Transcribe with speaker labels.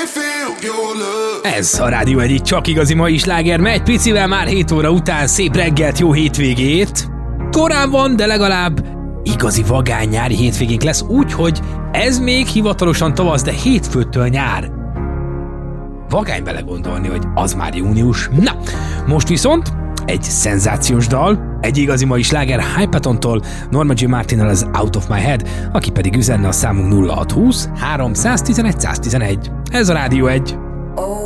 Speaker 1: Ez a Rádió egyik csak igazi mai sláger, megy picivel már 7 óra után, szép reggelt, jó hétvégét. Korán van, de legalább igazi vagány nyári hétvégénk lesz, úgyhogy ez még hivatalosan tavasz, de hétfőtől nyár. Vagány belegondolni, hogy az már június. Na, most viszont egy szenzációs dal, egy igazi mai sláger Hypatontól, Norma J. Martinnal az Out of My Head, aki pedig üzenne a számunk 0620 311 111. Ez a Rádió 1.
Speaker 2: Oh.